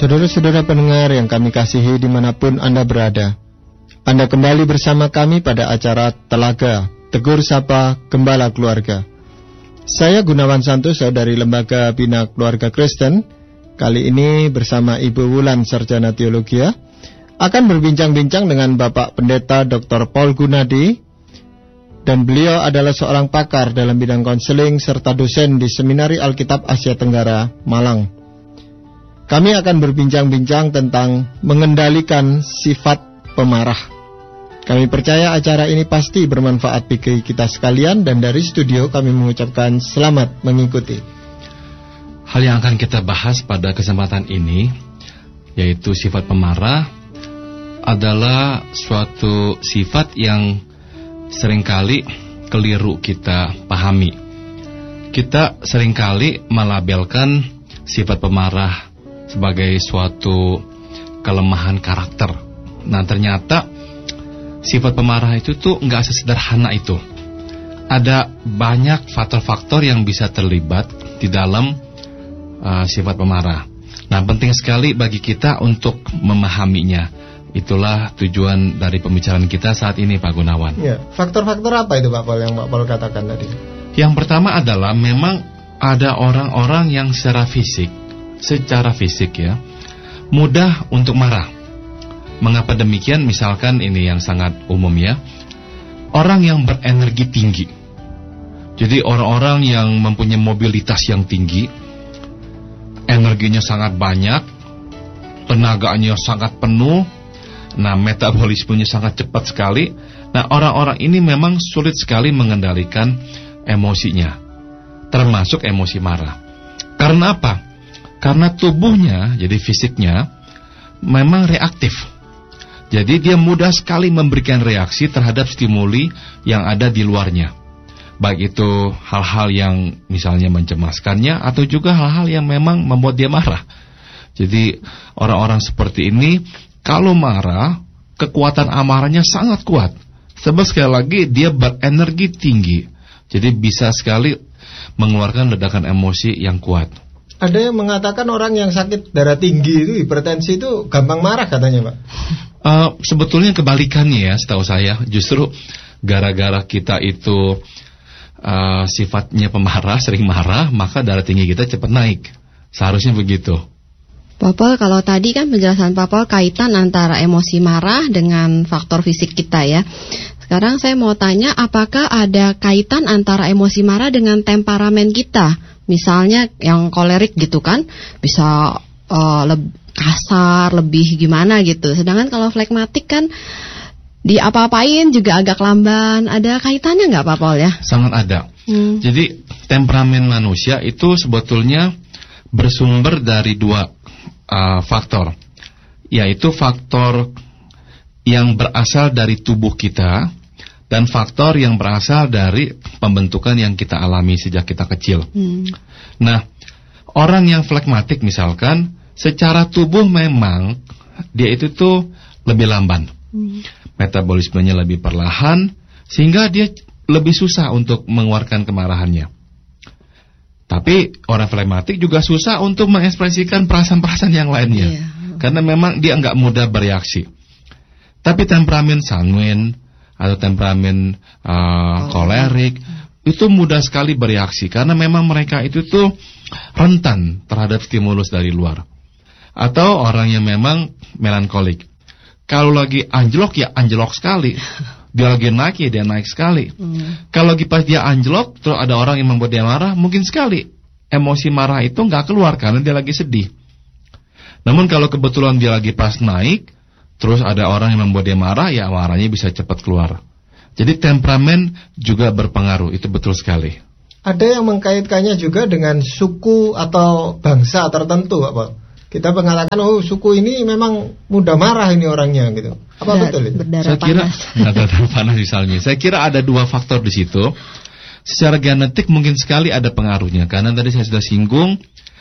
Saudara-saudara pendengar yang kami kasihi dimanapun Anda berada, Anda kembali bersama kami pada acara Telaga Tegur Sapa Gembala Keluarga. Saya Gunawan Santoso dari Lembaga Bina Keluarga Kristen. Kali ini bersama Ibu Wulan Sarjana Teologi akan berbincang-bincang dengan Bapak Pendeta Dr. Paul Gunadi, dan beliau adalah seorang pakar dalam bidang konseling serta dosen di Seminari Alkitab Asia Tenggara, Malang. Kami akan berbincang-bincang tentang mengendalikan sifat pemarah. Kami percaya acara ini pasti bermanfaat bagi kita sekalian, dan dari studio kami mengucapkan selamat mengikuti. Hal yang akan kita bahas pada kesempatan ini, yaitu sifat pemarah, adalah suatu sifat yang seringkali keliru kita pahami. Kita seringkali melabelkan sifat pemarah sebagai suatu kelemahan karakter. Nah, ternyata sifat pemarah itu tuh nggak sesederhana itu. Ada banyak faktor-faktor yang bisa terlibat di dalam sifat pemarah. Nah, penting sekali bagi kita untuk memahaminya. Itulah tujuan dari pembicaraan kita saat ini, Pak Gunawan. Ya, faktor-faktor apa itu Pak Paul yang Pak Paul katakan tadi? Yang pertama adalah memang ada orang-orang yang secara fisik ya, mudah untuk marah. Mengapa demikian? Misalkan ini yang sangat umum ya, orang yang berenergi tinggi. Jadi orang-orang yang mempunyai mobilitas yang tinggi, energinya sangat banyak, tenaganya sangat penuh, nah metabolismenya sangat cepat sekali. Nah, orang-orang ini memang sulit sekali mengendalikan emosinya, termasuk emosi marah. Karena apa? Karena tubuhnya, jadi fisiknya, memang reaktif. Jadi dia mudah sekali memberikan reaksi terhadap stimuli yang ada di luarnya. Baik itu hal-hal yang misalnya mencemaskannya, atau juga hal-hal yang memang membuat dia marah. Jadi orang-orang seperti ini, kalau marah, kekuatan amarahnya sangat kuat. Sebab sekali lagi dia berenergi tinggi. Jadi bisa sekali mengeluarkan ledakan emosi yang kuat. Ada yang mengatakan orang yang sakit darah tinggi itu, hipertensi itu gampang marah katanya, Pak. Sebetulnya kebalikannya ya, setahu saya. Justru gara-gara kita itu sifatnya pemarah, sering marah, maka darah tinggi kita cepat naik. Seharusnya begitu. Pak Paul, kalau tadi kan penjelasan Pak Paul kaitan antara emosi marah dengan faktor fisik kita ya. Sekarang saya mau tanya, apakah ada kaitan antara emosi marah dengan temperamen kita? Misalnya yang kolerik gitu kan, bisa kasar, lebih gimana gitu. Sedangkan kalau flegmatik kan diapa-apain juga agak lamban. Ada kaitannya nggak Pak Paul ya? Sangat ada. Jadi temperamen manusia itu sebetulnya bersumber dari dua faktor, yaitu faktor yang berasal dari tubuh kita dan faktor yang berasal dari pembentukan yang kita alami sejak kita kecil. Nah, orang yang flegmatik misalkan, secara tubuh memang dia itu tuh lebih lamban. Metabolismenya lebih perlahan, sehingga dia lebih susah untuk mengeluarkan kemarahannya. Tapi orang flegmatik juga susah untuk mengekspresikan perasaan-perasaan yang lainnya. Karena memang dia nggak mudah bereaksi. Tapi temperamen sanguin atau temperamen kolerik itu mudah sekali bereaksi, karena memang mereka itu tuh rentan terhadap stimulus dari luar. Atau orang yang memang melankolik, kalau lagi anjlok ya anjlok sekali, dia lagi naik ya dia naik sekali. Kalau lagi pas dia anjlok terus ada orang yang membuat dia marah, mungkin sekali emosi marah itu nggak keluar karena dia lagi sedih. Namun kalau kebetulan dia lagi pas naik, terus ada orang yang membuat dia marah, ya marahnya bisa cepat keluar. Jadi temperamen juga berpengaruh, itu betul sekali. Ada yang mengkaitkannya juga dengan suku atau bangsa tertentu, Pak. Kita mengatakan, oh suku ini memang mudah marah ini orangnya gitu. Apa betul itu? Saya kira berdarah panas misalnya. Saya kira ada dua faktor di situ. Secara genetik mungkin sekali ada pengaruhnya, karena tadi saya sudah singgung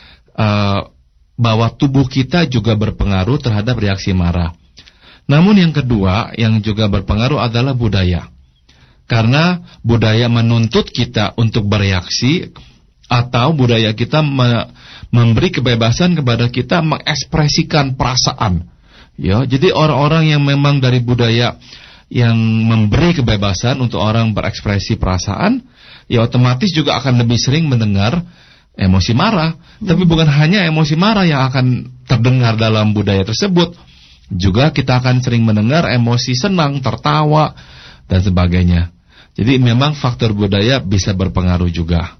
bahwa tubuh kita juga berpengaruh terhadap reaksi marah. Namun yang kedua yang juga berpengaruh adalah budaya. Karena budaya menuntut kita untuk bereaksi atau budaya kita memberi kebebasan kepada kita mengekspresikan perasaan. Ya, jadi orang-orang yang memang dari budaya yang memberi kebebasan untuk orang berekspresi perasaan, ya otomatis juga akan lebih sering mendengar emosi marah. Tapi bukan hanya emosi marah yang akan terdengar dalam budaya tersebut, juga kita akan sering mendengar emosi senang, tertawa, dan sebagainya. Jadi memang faktor budaya bisa berpengaruh juga.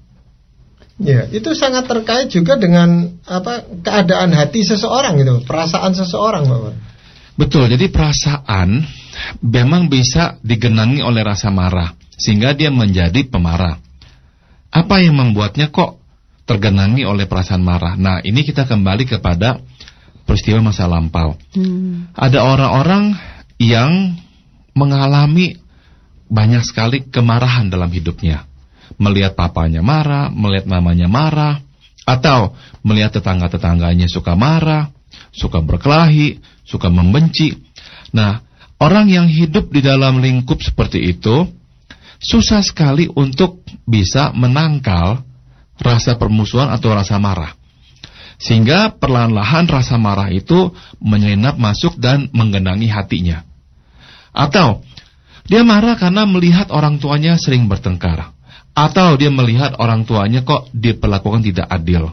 Ya, itu sangat terkait juga dengan keadaan hati seseorang gitu, perasaan seseorang, Bapak. Betul, jadi perasaan memang bisa digenangi oleh rasa marah, sehingga dia menjadi pemarah. Apa yang membuatnya kok tergenangi oleh perasaan marah? Nah, ini kita kembali kepada peristiwa masa lampau. Ada orang-orang yang mengalami banyak sekali kemarahan dalam hidupnya. Melihat papanya marah, melihat mamanya marah, atau melihat tetangga-tetangganya suka marah, suka berkelahi, suka membenci. Nah, orang yang hidup di dalam lingkup seperti itu susah sekali untuk bisa menangkal rasa permusuhan atau rasa marah. Sehingga perlahan-lahan rasa marah itu menyelinap masuk dan menggenangi hatinya. Atau dia marah karena melihat orang tuanya sering bertengkar. Atau dia melihat orang tuanya kok diperlakukan tidak adil.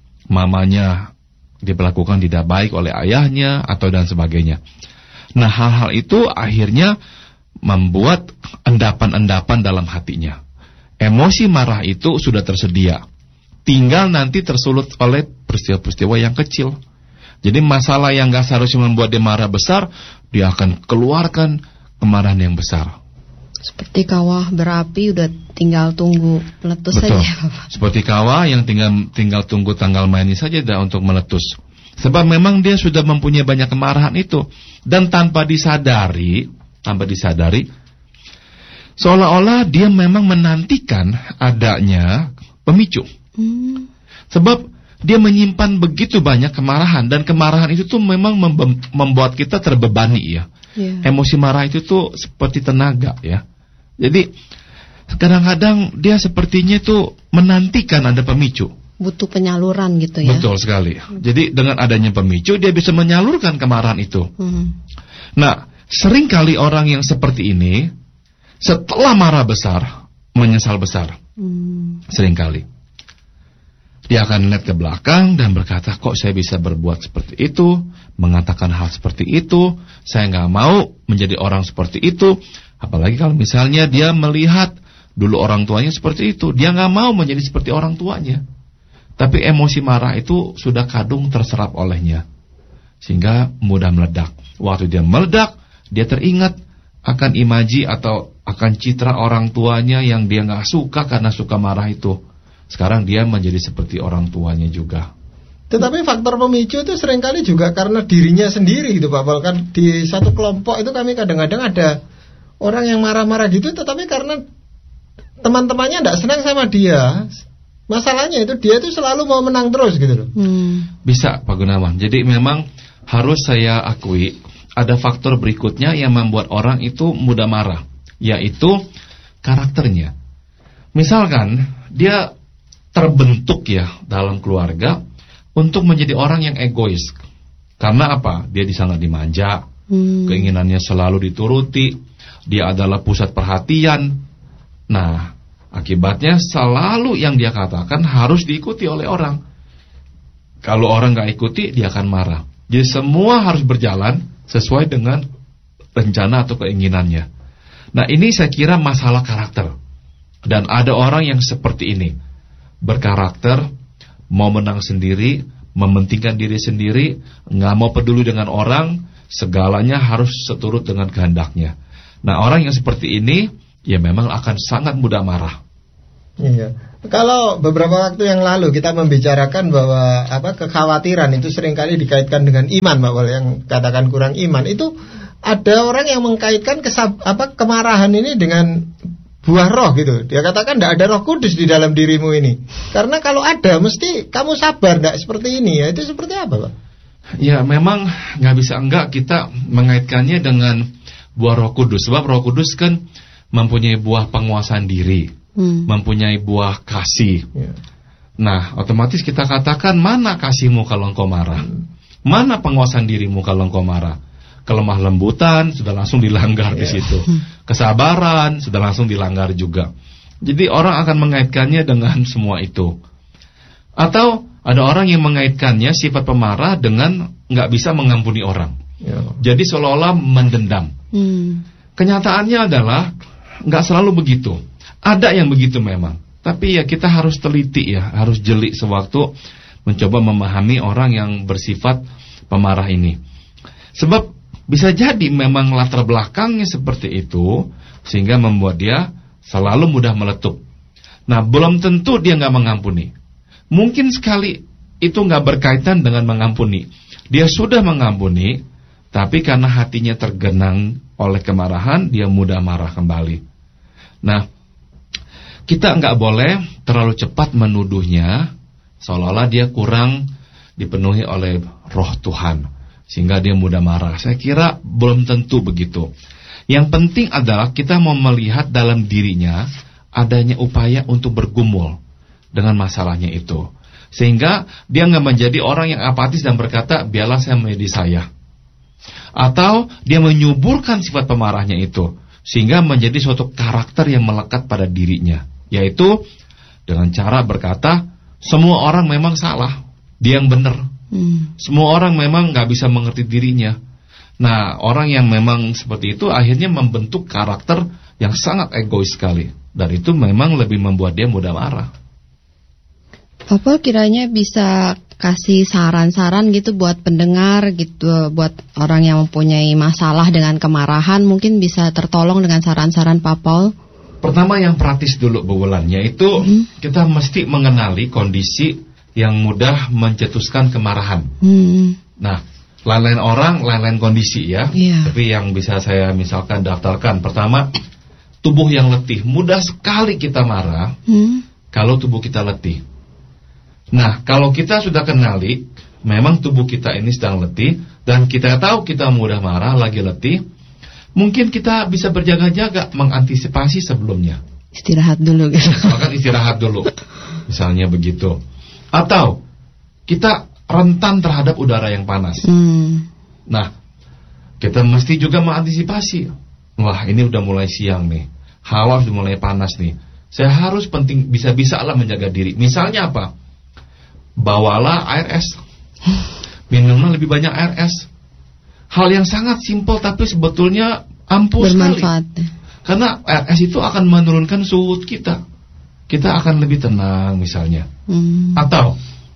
Mamanya diperlakukan tidak baik oleh ayahnya atau dan sebagainya. Nah, hal-hal itu akhirnya membuat endapan-endapan dalam hatinya. Emosi marah itu sudah tersedia. Tinggal nanti tersulut oleh peristiwa-peristiwa yang kecil. Jadi masalah yang gak seharusnya membuat dia marah besar, dia akan keluarkan kemarahan yang besar. Seperti kawah berapi udah tinggal tunggu meletus. Betul. Saja, Bapak. Seperti kawah yang tinggal tunggu tanggal mainnya saja dah untuk meletus. Sebab memang dia sudah mempunyai banyak kemarahan itu, dan tanpa disadari seolah-olah dia memang menantikan adanya pemicu. Sebab dia menyimpan begitu banyak kemarahan, dan kemarahan itu tuh memang membuat kita terbebani ya. Emosi marah itu tuh seperti tenaga ya. Jadi kadang-kadang dia sepertinya tuh menantikan ada pemicu. Butuh penyaluran gitu ya. Betul sekali. Jadi dengan adanya pemicu dia bisa menyalurkan kemarahan itu. Nah, seringkali orang yang seperti ini setelah marah besar menyesal besar. Seringkali dia akan lihat ke belakang dan berkata, kok saya bisa berbuat seperti itu, mengatakan hal seperti itu, saya nggak mau menjadi orang seperti itu. Apalagi kalau misalnya dia melihat dulu orang tuanya seperti itu, dia nggak mau menjadi seperti orang tuanya. Tapi emosi marah itu sudah kadung terserap olehnya, sehingga mudah meledak. Waktu dia meledak, dia teringat akan imaji atau akan citra orang tuanya yang dia nggak suka karena suka marah itu. Sekarang dia menjadi seperti orang tuanya juga. Tetapi faktor pemicu itu seringkali juga karena dirinya sendiri gitu Pak. Bahkan di satu kelompok itu kami kadang-kadang ada orang yang marah-marah gitu, tetapi karena teman-temannya tidak senang sama dia, masalahnya itu dia itu selalu mau menang terus gitu loh. Bisa Pak Gunawan. Jadi memang harus saya akui ada faktor berikutnya yang membuat orang itu mudah marah, yaitu karakternya. Misalkan dia terbentuk ya dalam keluarga untuk menjadi orang yang egois. Karena apa? Dia sangat dimanja, keinginannya selalu dituruti. Dia adalah pusat perhatian. Nah, akibatnya selalu yang dia katakan harus diikuti oleh orang. Kalau orang gak ikuti, dia akan marah. Jadi semua harus berjalan sesuai dengan rencana atau keinginannya. Nah, ini saya kira masalah karakter. Dan ada orang yang seperti ini, berkarakter, mau menang sendiri, mementingkan diri sendiri, gak mau peduli dengan orang, segalanya harus seturut dengan kehendaknya. Nah, orang yang seperti ini ya memang akan sangat mudah marah. Iya. Kalau beberapa waktu yang lalu kita membicarakan bahwa kekhawatiran itu seringkali dikaitkan dengan iman, Pak Wal, yang katakan kurang iman, itu ada orang yang mengkaitkan kemarahan ini dengan buah roh gitu. Dia katakan tidak ada Roh Kudus di dalam dirimu ini. Karena kalau ada mesti kamu sabar, tidak seperti ini ya. Itu seperti apa, Pak? Ya memang nggak bisa enggak kita mengaitkannya dengan buah Roh Kudus. Sebab Roh Kudus kan mempunyai buah penguasaan diri, mempunyai buah kasih. Nah, otomatis kita katakan, mana kasihmu kalau engkau marah? Mana penguasaan dirimu kalau engkau marah? Kelemah lembutan sudah langsung dilanggar di situ. Kesabaran sudah langsung dilanggar juga. Jadi orang akan mengaitkannya dengan semua itu. Atau ada orang yang mengaitkannya sifat pemarah dengan nggak bisa mengampuni orang. Jadi seolah-olah mendendam. Kenyataannya adalah nggak selalu begitu. Ada yang begitu memang. Tapi ya kita harus teliti ya, harus jeli sewaktu mencoba memahami orang yang bersifat pemarah ini. Sebab bisa jadi memang latar belakangnya seperti itu, sehingga membuat dia selalu mudah meletup. Nah, belum tentu dia nggak mengampuni. Mungkin sekali itu nggak berkaitan dengan mengampuni. Dia sudah mengampuni, tapi karena hatinya tergenang oleh kemarahan, dia mudah marah kembali. Nah, kita nggak boleh terlalu cepat menuduhnya, seolah-olah dia kurang dipenuhi oleh roh Tuhan, sehingga dia mudah marah. Saya kira belum tentu begitu. Yang penting adalah kita mau melihat dalam dirinya adanya upaya untuk bergumul dengan masalahnya itu, sehingga dia nggak menjadi orang yang apatis dan berkata, biarlah saya menjadi saya. Atau dia menyuburkan sifat pemarahnya itu, sehingga menjadi suatu karakter yang melekat pada dirinya, yaitu dengan cara berkata, semua orang memang salah, dia yang benar. Semua orang memang nggak bisa mengerti dirinya. Nah, orang yang memang seperti itu akhirnya membentuk karakter yang sangat egois sekali, dan itu memang lebih membuat dia mudah marah. Bapak kiranya bisa kasih saran-saran gitu buat pendengar gitu, buat orang yang mempunyai masalah dengan kemarahan, mungkin bisa tertolong dengan saran-saran Pak Paul. Pertama yang praktis dulu Bu Wulan, yaitu kita mesti mengenali kondisi yang mudah mencetuskan kemarahan. Nah, lain-lain orang, lain-lain kondisi ya. Tapi yang bisa saya misalkan daftarkan, pertama, tubuh yang letih. Mudah sekali kita marah kalau tubuh kita letih. Nah, kalau kita sudah kenali, memang tubuh kita ini sedang letih, dan kita tahu kita mudah marah, lagi letih, mungkin kita bisa berjaga-jaga, mengantisipasi sebelumnya. Istirahat dulu gitu. Misalkan istirahat dulu, misalnya begitu. Atau kita rentan terhadap udara yang panas. Nah, kita mesti juga mengantisipasi. Wah, ini udah mulai siang nih, hawa sudah mulai panas nih. Saya harus bisa-bisa lah menjaga diri. Misalnya apa? Bawalah air es, minumlah lebih banyak air es. Hal yang sangat simpel tapi sebetulnya ampuh bermanfaat sekali. Karena air es itu akan menurunkan suhu kita. Kita akan lebih tenang misalnya. Atau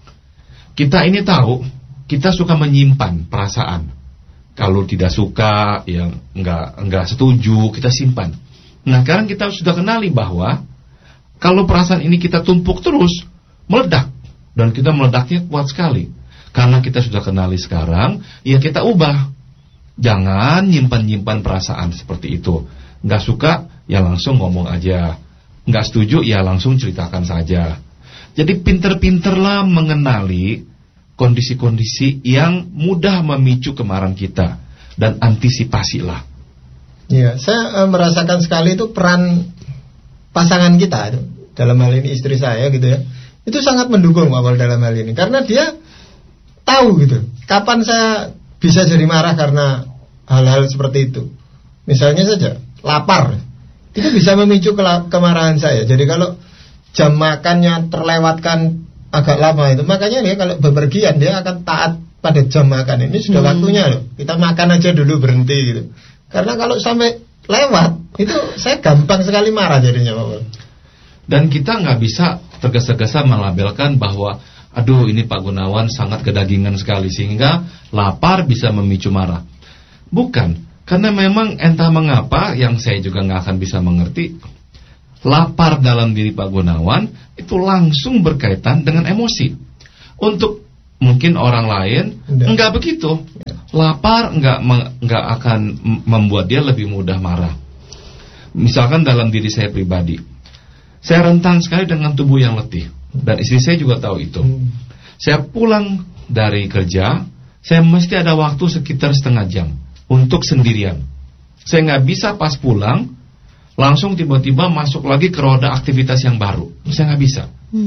kita ini tahu kita suka menyimpan perasaan. Kalau tidak suka, yang enggak setuju, kita simpan. Nah, sekarang kita sudah kenali bahwa kalau perasaan ini kita tumpuk terus, meledak. Dan kita meledaknya kuat sekali. Karena kita sudah kenali sekarang, ya kita ubah. Jangan nyimpan-nyimpan perasaan seperti itu. Nggak suka, ya langsung ngomong aja. Nggak setuju, ya langsung ceritakan saja. Jadi pinter-pinterlah mengenali kondisi-kondisi yang mudah memicu kemarahan kita. Dan antisipasilah. Ya, saya merasakan sekali itu peran pasangan kita. Dalam hal ini istri saya gitu ya. Itu sangat mendukung Pak Paul dalam hal ini, karena dia tahu gitu kapan saya bisa jadi marah karena hal-hal seperti itu. Misalnya saja lapar, itu bisa memicu kemarahan saya. Jadi kalau jam makannya terlewatkan agak lama itu, makanya dia kalau bepergian dia akan taat pada jam makan. Ini sudah waktunya loh, kita makan aja dulu, berhenti gitu. Karena kalau sampai lewat itu saya gampang sekali marah jadinya Pak Paul. Dan kita nggak bisa tergesa-gesa melabelkan bahwa aduh ini Pak Gunawan sangat kedagingan sekali sehingga lapar bisa memicu marah. Bukan, karena memang entah mengapa yang saya juga nggak akan bisa mengerti, lapar dalam diri Pak Gunawan itu langsung berkaitan dengan emosi. Untuk mungkin orang lain nggak begitu. Lapar nggak akan membuat dia lebih mudah marah. Misalkan dalam diri saya pribadi, saya rentan sekali dengan tubuh yang letih. Dan istri saya juga tahu itu. Saya pulang dari kerja, saya mesti ada waktu sekitar setengah jam untuk sendirian. Saya nggak bisa pas pulang langsung tiba-tiba masuk lagi ke roda aktivitas yang baru. Saya nggak bisa.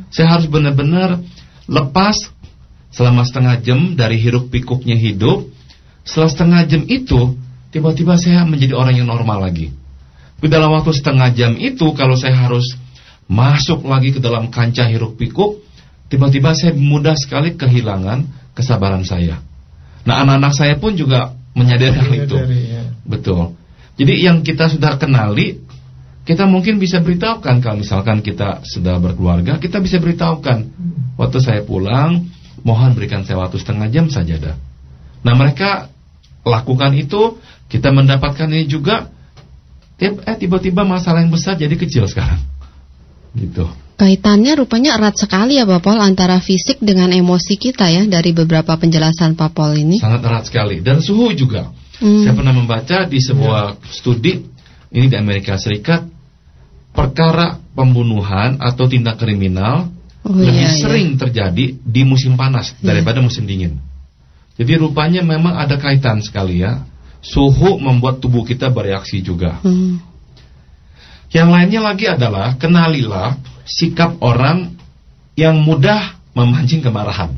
Saya harus benar-benar lepas selama setengah jam dari hiruk pikuknya hidup. Setelah setengah jam itu, tiba-tiba saya menjadi orang yang normal lagi. Di dalam waktu setengah jam itu, kalau saya harus masuk lagi ke dalam kancah hiruk pikuk, tiba-tiba saya mudah sekali kehilangan kesabaran saya. Nah, anak-anak saya pun juga menyadari hal itu. Betul. Jadi yang kita sudah kenali, kita mungkin bisa beritahukan. Kalau misalkan kita sudah berkeluarga, kita bisa beritahukan, waktu saya pulang, mohon berikan saya waktu setengah jam saja dah. Nah, mereka lakukan itu, kita mendapatkan ini juga. Tiba-tiba masalah yang besar jadi kecil sekarang. Gitu. Kaitannya rupanya erat sekali ya Pak Pol antara fisik dengan emosi kita ya, dari beberapa penjelasan Pak Pol ini. Sangat erat sekali. Dan suhu juga. Saya pernah membaca di sebuah studi, ini di Amerika Serikat, perkara pembunuhan atau tindak kriminal lebih sering terjadi di musim panas daripada musim dingin. Jadi rupanya memang ada kaitan sekali ya. Suhu membuat tubuh kita bereaksi juga. Yang lainnya lagi adalah, kenalilah sikap orang yang mudah memancing kemarahan.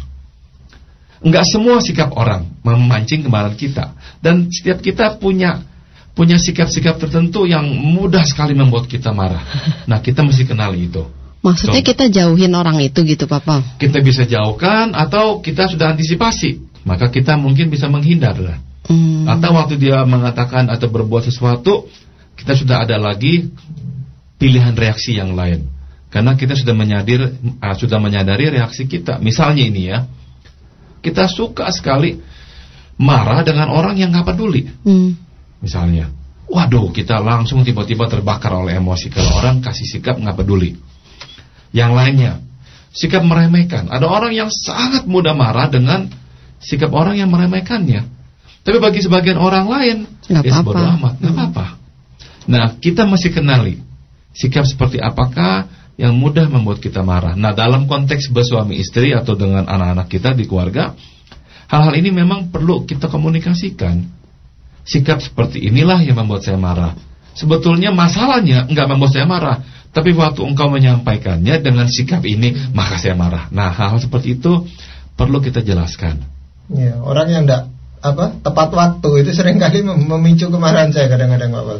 Enggak semua sikap orang memancing kemarahan kita. Dan setiap kita punya sikap-sikap tertentu yang mudah sekali membuat kita marah. Nah, kita mesti kenali itu. Maksudnya kita jauhin orang itu gitu Pak Pol? Kita bisa jauhkan, atau kita sudah antisipasi, maka kita mungkin bisa menghindar. Atau waktu dia mengatakan atau berbuat sesuatu, kita sudah ada lagi pilihan reaksi yang lain. Karena kita sudah menyadari reaksi kita. Misalnya ini ya, kita suka sekali marah dengan orang yang gak peduli. Misalnya, waduh, kita langsung tiba-tiba terbakar oleh emosi kalau orang kasih sikap gak peduli. Yang lainnya, sikap meremehkan. Ada orang yang sangat mudah marah dengan sikap orang yang meremehkannya. Tapi bagi sebagian orang lain, ya bodo amat, gak apa-apa. Nah, kita mesti kenali sikap seperti apakah yang mudah membuat kita marah. Nah, dalam konteks bersuami istri atau dengan anak-anak kita di keluarga, hal-hal ini memang perlu kita komunikasikan. Sikap seperti inilah yang membuat saya marah. Sebetulnya masalahnya enggak membuat saya marah, tapi waktu engkau menyampaikannya dengan sikap ini, maka saya marah. Nah, hal-hal seperti itu perlu kita jelaskan. Ya, orang yang enggak tepat waktu itu seringkali memicu kemarahan saya kadang-kadang Pak Pol.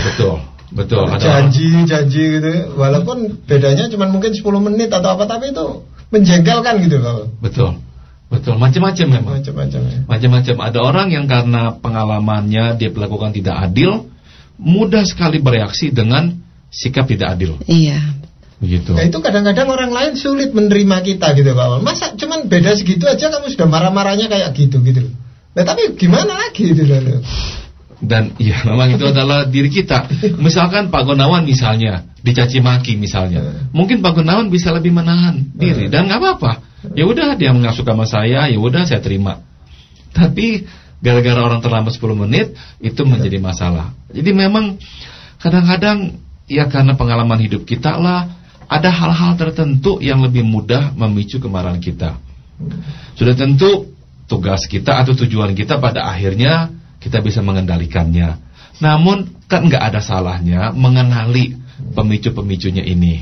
Betul. Janji gitu, walaupun bedanya cuma mungkin 10 menit atau apa, tapi itu menjengkelkan gitu Pak Pol. Betul, macam-macam memang. Macam-macam. Ada orang yang karena pengalamannya dia melakukan tidak adil, mudah sekali bereaksi dengan sikap tidak adil. Iya. Begitu. Nah, itu kadang-kadang orang lain sulit menerima kita gitu Pak Pol. Masa cuman beda segitu aja kamu sudah marah-marahnya kayak gitu. Nah, tapi gimana lagi gitu loh. Dan ya memang itu adalah diri kita. Misalkan Pak Gunawan misalnya dicaci maki misalnya, mungkin Pak Gunawan bisa lebih menahan diri dan nggak apa-apa. Ya udah, dia nggak suka sama saya, ya udah saya terima. Tapi gara-gara orang terlambat 10 menit itu menjadi masalah. Jadi memang kadang-kadang ya karena pengalaman hidup kita lah, ada hal-hal tertentu yang lebih mudah memicu kemarahan kita. Sudah tentu tugas kita atau tujuan kita pada akhirnya kita bisa mengendalikannya. Namun kan nggak ada salahnya mengenali pemicu-pemicunya ini.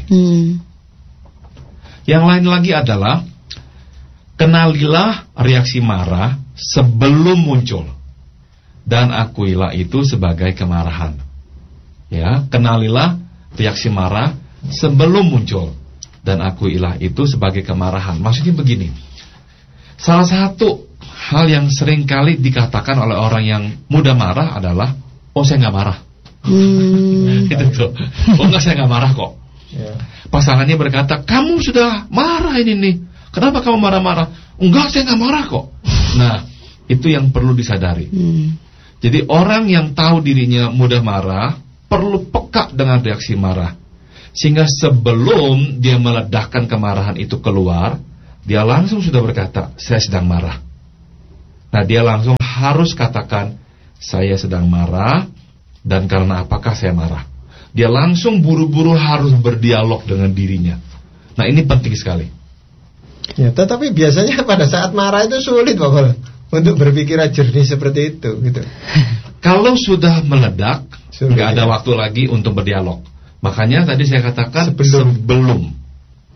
Yang lain lagi adalah kenalilah reaksi marah sebelum muncul dan akuilah itu sebagai kemarahan. Ya, kenalilah reaksi marah sebelum muncul dan akuilah itu sebagai kemarahan. Maksudnya begini. Salah satu hal yang sering kali dikatakan oleh orang yang mudah marah adalah, oh saya nggak marah. Itu tuh. Oh nggak, saya nggak marah kok. Pasangannya berkata, kamu sudah marah ini nih. Kenapa kamu marah-marah? Enggak, saya nggak marah kok. Nah, itu yang perlu disadari. Jadi orang yang tahu dirinya mudah marah perlu peka dengan reaksi marah, sehingga sebelum dia meledakkan kemarahan itu keluar, dia langsung sudah berkata, saya sedang marah. Nah, dia langsung harus katakan, saya sedang marah, dan karena apakah saya marah. Dia langsung buru-buru harus berdialog dengan dirinya. Nah, ini penting sekali. Ya, tetapi biasanya pada saat marah itu sulit Pak Pol untuk berpikir jernih seperti itu gitu. Kalau sudah meledak, nggak ada waktu lagi untuk berdialog. Makanya tadi saya katakan sebelum.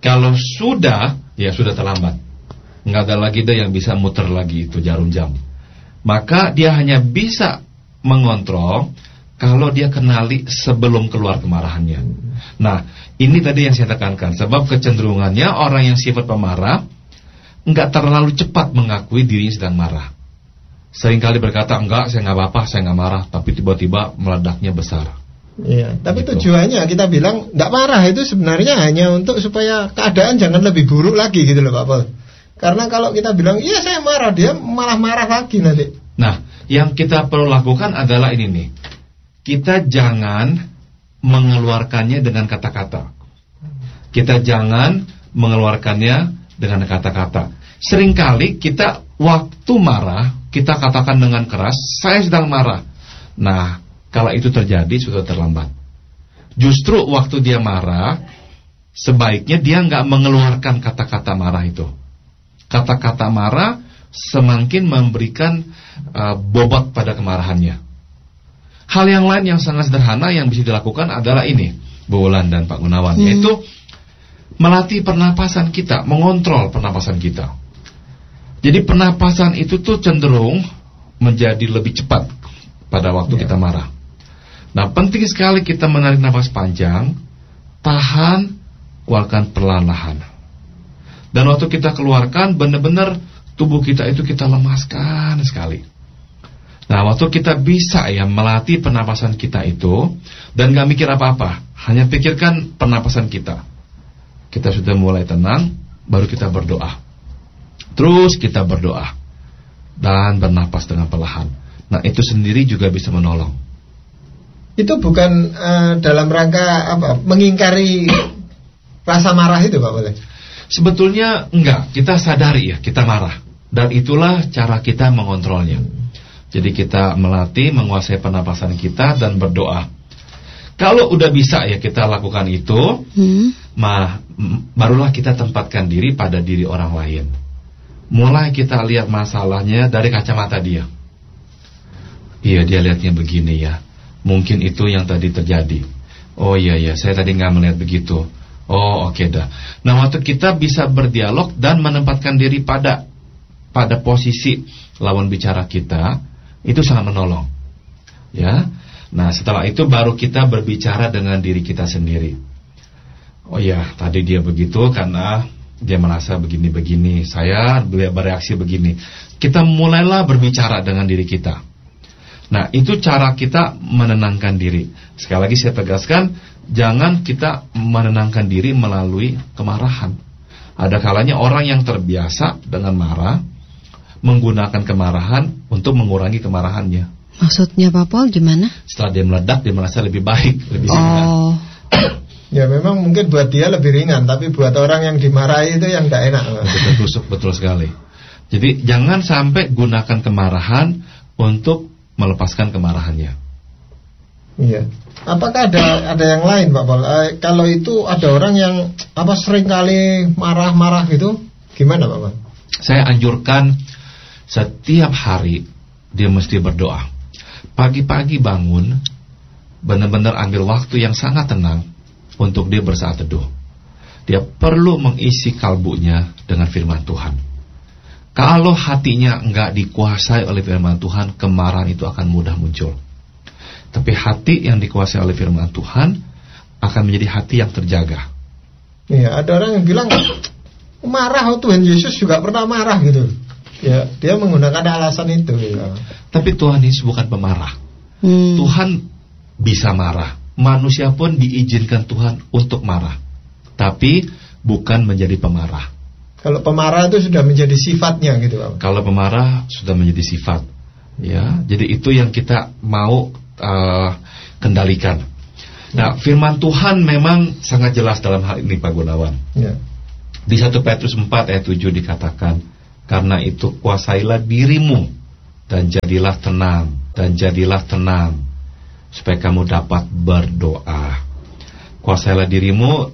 Kalau sudah, ya sudah terlambat. Nggak ada lagi deh yang bisa muter lagi itu jarum jam. Maka dia hanya bisa mengontrol kalau dia kenali sebelum keluar kemarahannya. Nah, ini tadi yang saya tekankan. Sebab kecenderungannya orang yang sifat pemarah nggak terlalu cepat mengakui dirinya sedang marah. Seringkali berkata, enggak, saya nggak apa-apa, saya nggak marah. Tapi tiba-tiba meledaknya besar. Iya, tapi Gitu. tujuannya kita bilang nggak marah itu sebenarnya hanya untuk supaya keadaan jangan lebih buruk lagi gitu loh Pak Paul. Karena kalau kita bilang iya saya marah, dia malah marah lagi nanti. Nah, yang kita perlu lakukan adalah ini nih. Kita jangan mengeluarkannya dengan kata-kata. Kita jangan mengeluarkannya dengan kata-kata. Seringkali kita waktu marah, kita katakan dengan keras, saya sedang marah. Nah, kalau itu terjadi sudah terlambat. Justru waktu dia marah, sebaiknya dia nggak mengeluarkan kata-kata marah itu. Kata-kata marah semakin memberikan bobot pada kemarahannya. Hal yang lain yang sangat sederhana yang bisa dilakukan adalah ini, Bu Wulan dan Pak Gunawan, yaitu melatih pernapasan kita, mengontrol pernapasan kita. Jadi pernapasan itu tuh cenderung menjadi lebih cepat pada waktu kita marah. Nah, penting sekali kita menarik nafas panjang, tahan, keluarkan perlahan-lahan. Dan waktu kita keluarkan, benar-benar tubuh kita itu kita lemaskan sekali. Nah, waktu kita bisa ya melatih pernapasan kita itu, dan gak mikir apa-apa, hanya pikirkan pernapasan kita. Kita sudah mulai tenang, baru kita berdoa. Terus kita berdoa dan bernapas dengan perlahan. Nah, itu sendiri juga bisa menolong. Itu bukan dalam rangka apa mengingkari rasa marah itu Pak Paul. Sebetulnya enggak, kita sadari ya kita marah. Dan itulah cara kita mengontrolnya. Jadi kita melatih, menguasai pernapasan kita dan berdoa. Kalau udah bisa ya kita lakukan itu, barulah kita tempatkan diri pada diri orang lain. Mulai kita lihat masalahnya dari kacamata dia. Iya, dia lihatnya begini ya. Mungkin itu yang tadi terjadi. Oh iya, saya tadi nggak melihat begitu. Oh oke dah. Nah, waktu kita bisa berdialog dan menempatkan diri pada posisi lawan bicara kita, itu sangat menolong. Ya. Nah, setelah itu baru kita berbicara dengan diri kita sendiri. Oh iya, tadi dia begitu karena dia merasa begini-begini. Saya bereaksi begini. Kita mulailah berbicara dengan diri kita. Nah, itu cara kita menenangkan diri. Sekali lagi saya tegaskan, jangan kita menenangkan diri melalui kemarahan. Ada kalanya orang yang terbiasa dengan marah menggunakan kemarahan untuk mengurangi kemarahannya. Maksudnya Pak Paul gimana? Setelah dia meledak, dia merasa lebih baik, lebih ringan. Ya memang mungkin buat dia lebih ringan, tapi buat orang yang dimarahi itu yang tidak enak. Betul sekali. Jadi jangan sampai gunakan kemarahan untuk melepaskan kemarahannya. Iya. Apakah ada yang lain Pak Paul? Kalau itu ada orang yang sering kali marah-marah gitu, gimana Pak Paul? Saya anjurkan setiap hari dia mesti berdoa. Pagi-pagi bangun, benar-benar ambil waktu yang sangat tenang untuk dia bersaat teduh. Dia perlu mengisi kalbunya dengan firman Tuhan. Kalau hatinya enggak dikuasai oleh firman Tuhan, kemarahan itu akan mudah muncul. Tapi hati yang dikuasai oleh firman Tuhan akan menjadi hati yang terjaga. Iya, ada orang yang bilang marah, Tuhan Yesus juga pernah marah gitu. Ya, dia menggunakan alasan itu. Ya. Tapi Tuhan Yesus bukan pemarah. Tuhan bisa marah. Manusia pun diizinkan Tuhan untuk marah, tapi bukan menjadi pemarah. Kalau pemarah itu sudah menjadi sifatnya gitu Pak. Kalau pemarah sudah menjadi sifat, ya. Jadi itu yang kita mau kendalikan. Nah, firman Tuhan memang sangat jelas dalam hal ini Pak Gunawan. Ya. Di 1 Petrus 4 ayat 7 dikatakan, karena itu kuasailah dirimu dan jadilah tenang supaya kamu dapat berdoa. Kuasailah dirimu